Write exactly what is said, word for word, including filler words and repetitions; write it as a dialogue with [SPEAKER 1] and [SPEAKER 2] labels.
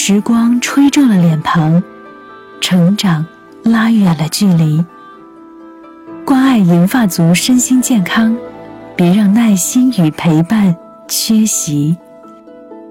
[SPEAKER 1] 时光吹皱了脸庞，成长拉远了距离。关爱银发族身心健康，别让耐心与陪伴缺席。